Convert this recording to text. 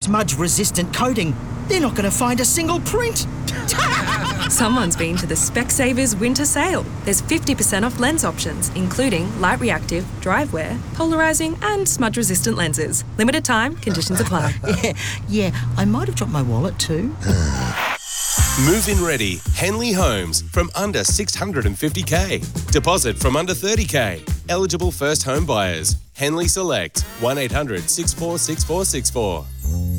smudge-resistant coating, they're not going to find a single print. Someone's been to the Specsavers winter sale. There's 50% off lens options, including light reactive, drive wear, polarising and smudge-resistant lenses. Limited time, conditions apply. Yeah, I might have dropped my wallet too. Move-in ready, Henley Homes from under 650k. Deposit from under 30k. Eligible first home buyers. Henley Select, 1800 646464.